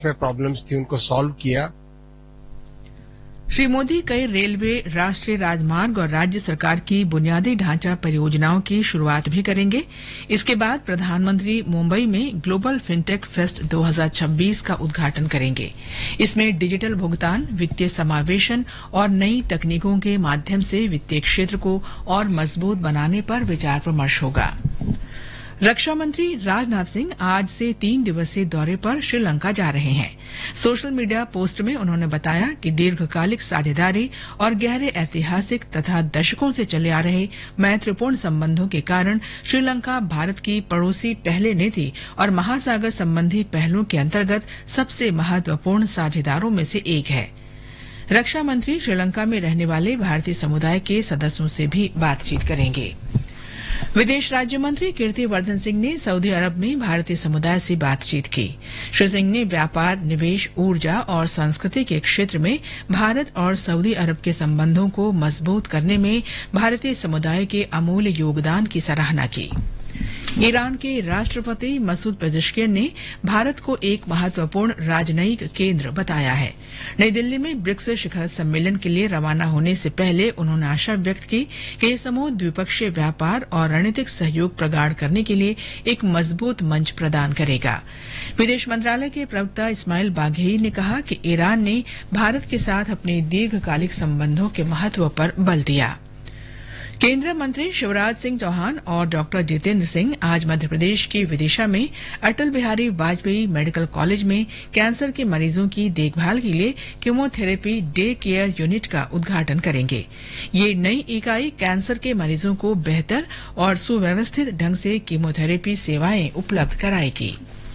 में प्रॉब्लम्स थी उनको सॉल्व किया। श्री मोदी कई रेलवे, राष्ट्रीय राजमार्ग और राज्य सरकार की बुनियादी ढांचा परियोजनाओं की शुरुआत भी करेंगे। इसके बाद प्रधानमंत्री मुंबई में ग्लोबल फिनटेक फेस्ट 2026 का उद्घाटन करेंगे। इसमें डिजिटल भुगतान, वित्तीय समावेशन और नई तकनीकों के माध्यम से वित्तीय क्षेत्र को और मजबूत बनाने पर विचार विमर्श होगा। रक्षा मंत्री राजनाथ सिंह आज से 3 दिवसीय दौरे पर श्रीलंका जा रहे हैं। सोशल मीडिया पोस्ट में उन्होंने बताया कि दीर्घकालिक साझेदारी और गहरे ऐतिहासिक तथा दशकों से चले आ रहे मैत्रीपूर्ण संबंधों के कारण श्रीलंका भारत की पड़ोसी पहले नीति और महासागर संबंधी पहलों के अंतर्गत सबसे महत्वपूर्ण साझेदारों में से एक है। रक्षा मंत्री श्रीलंका में रहने वाले भारतीय समुदाय के सदस्यों से भी बातचीत करेंगे। विदेश राज्य मंत्री कीर्तिवर्धन सिंह ने सऊदी अरब में भारतीय समुदाय से बातचीत की। श्री सिंह ने व्यापार, निवेश, ऊर्जा और संस्कृति के क्षेत्र में भारत और सऊदी अरब के संबंधों को मजबूत करने में भारतीय समुदाय के अमूल्य योगदान की सराहना की। ईरान के राष्ट्रपति मसूद पेजेश्कियन ने भारत को एक महत्वपूर्ण राजनयिक केंद्र बताया है। नई दिल्ली में ब्रिक्स शिखर सम्मेलन के लिए रवाना होने से पहले उन्होंने आशा व्यक्त की कि यह समूह द्विपक्षीय व्यापार और रणनीतिक सहयोग प्रगाढ़ करने के लिए एक मजबूत मंच प्रदान करेगा। विदेश मंत्रालय के प्रवक्ता इस्माइल बाघेई ने कहा कि ईरान ने भारत के साथ अपने दीर्घकालिक संबंधों के महत्व पर बल दिया। केंद्रीय मंत्री शिवराज सिंह चौहान और डॉक्टर जितेंद्र सिंह आज मध्य प्रदेश के विदिशा में अटल बिहारी वाजपेयी मेडिकल कॉलेज में कैंसर के मरीजों की देखभाल के लिए कीमोथेरेपी डे केयर यूनिट का उद्घाटन करेंगे। ये नई इकाई कैंसर के मरीजों को बेहतर और सुव्यवस्थित ढंग से कीमोथेरेपी सेवाएं उपलब्ध कराएगी।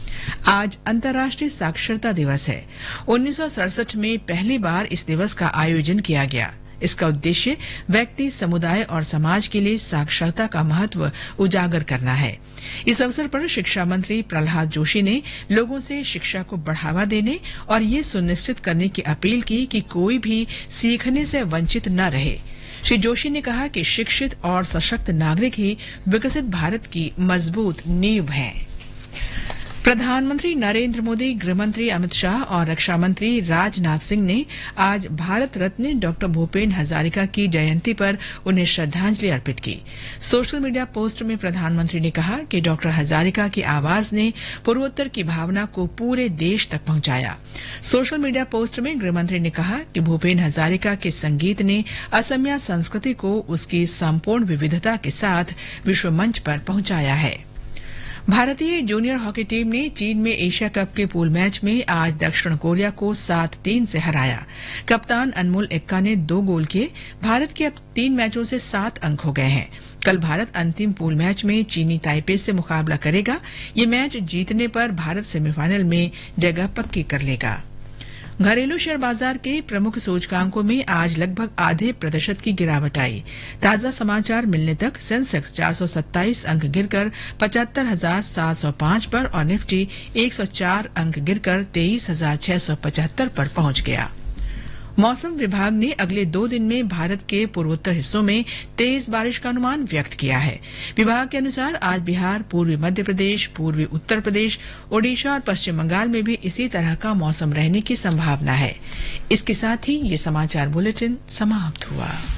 आज अंतर्राष्ट्रीय साक्षरता दिवस है। 1967 में पहली बार इस दिवस का आयोजन किया गया। इसका उद्देश्य व्यक्ति, समुदाय और समाज के लिए साक्षरता का महत्व उजागर करना है। इस अवसर पर शिक्षा मंत्री प्रहलाद जोशी ने लोगों से शिक्षा को बढ़ावा देने और ये सुनिश्चित करने की अपील की कि कोई भी सीखने से वंचित न रहे। श्री जोशी ने कहा कि शिक्षित और सशक्त नागरिक ही विकसित भारत की मजबूत नींव हैं। प्रधानमंत्री नरेंद्र मोदी, गृहमंत्री अमित शाह और रक्षा मंत्री राजनाथ सिंह ने आज भारत रत्न डॉक्टर भूपेन हजारिका की जयंती पर उन्हें श्रद्धांजलि अर्पित की। सोशल मीडिया पोस्ट में प्रधानमंत्री ने कहा कि डॉक्टर हजारिका की आवाज ने पूर्वोत्तर की भावना को पूरे देश तक पहुंचाया। सोशल मीडिया पोस्ट में गृहमंत्री ने कहा कि भूपेन हजारिका के संगीत ने असमिया संस्कृति को उसकी संपूर्ण विविधता के साथ विश्व मंच पर पहुंचाया है। भारतीय जूनियर हॉकी टीम ने चीन में एशिया कप के पूल मैच में आज दक्षिण कोरिया को 7-3 से हराया। कप्तान अनमोल एक्का ने 2 गोल किए। भारत के अब 3 मैचों से 7 अंक हो गए हैं। कल भारत अंतिम पूल मैच में चीनी ताइपे से मुकाबला करेगा। ये मैच जीतने पर भारत सेमीफाइनल में जगह पक्की कर लेगा। घरेलू शेयर बाजार के प्रमुख सूचकांकों में आज लगभग आधे % की गिरावट आई। ताजा समाचार मिलने तक सेंसेक्स 427 अंक गिरकर 75,705 पर और निफ्टी 104 अंक गिरकर 23,675 पर पहुंच गया। मौसम विभाग ने अगले 2 दिन में भारत के पूर्वोत्तर हिस्सों में तेज बारिश का अनुमान व्यक्त किया है। विभाग के अनुसार आज बिहार, पूर्वी मध्य प्रदेश, पूर्वी उत्तर प्रदेश, ओडिशा और पश्चिम बंगाल में भी इसी तरह का मौसम रहने की संभावना है। इसके साथ ही ये समाचार बुलेटिन समाप्त हुआ।